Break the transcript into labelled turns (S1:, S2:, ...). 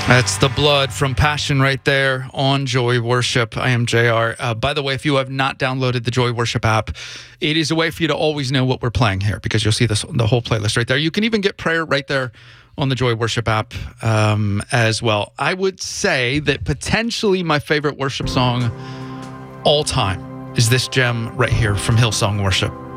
S1: That's the blood from Passion right there on Joy Worship. I am JR. By the way, if you have not downloaded the Joy Worship app, it is a way for you to always know what we're playing here because you'll see the whole playlist right there. You can even get prayer right there on the Joy Worship app as well. I would say that potentially my favorite worship song all time is this gem right here from Hillsong Worship.